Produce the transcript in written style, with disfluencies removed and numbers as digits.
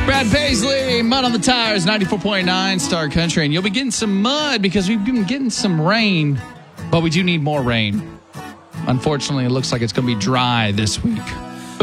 Brad Paisley, Mud on the Tires, 94.9 Star Country. And you'll be getting some mud because we've been getting some rain, but we do need more rain. Unfortunately, it looks like it's going to be dry this week.